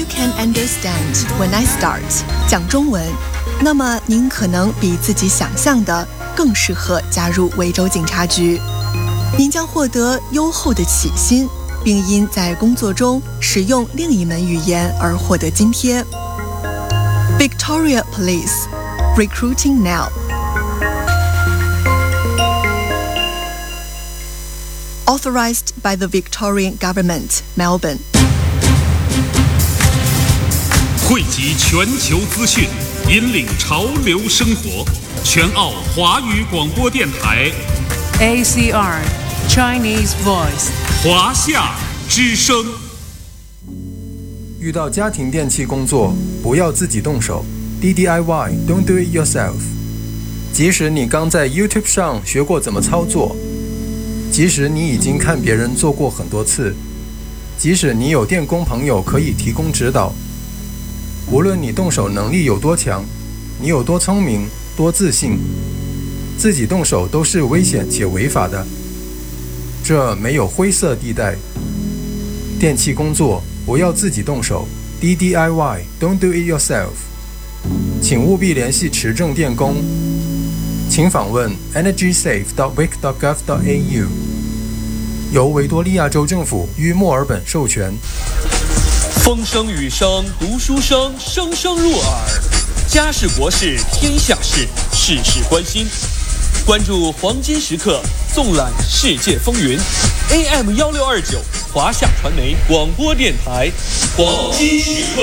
can understand when I start 讲中文，那么您可能比自己想象的更适合加入维州警察局。您将获得优厚的起薪，并因在工作中使用另一门语言而获得津贴。Victoria Police Recruiting now. Authorized by the Victorian Government, Melbourne. 汇集全球资讯，引领潮流生活。全澳华语广播电台 ACR Chinese Voice 华夏之声。 遇到家庭电器工作，不要自己动手 DIY Don't do it yourself。 即使你刚在 YouTube 上学过怎么操作，即使你已经看别人做过很多次，即使你有电工朋友可以提供指导，无论你动手能力有多强，你有多聪明多自信，自己动手都是危险且违法的，这没有灰色地带。电器工作不要自己动手 DIY Don't do it yourself。 请务必联系持证电工，请访问 energysafe.vic.gov.au。 由维多利亚州政府与墨尔本授权。 风声雨声读书声，声声入耳。家事国事天下事，事事关心。关注黄金时刻，纵览世界风云。AM1629华夏传媒广播电台黄金时刻。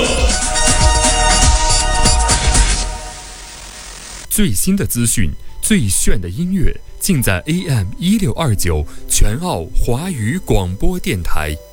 最新的资讯，最炫的音乐，尽在AM1629全澳华语广播电台。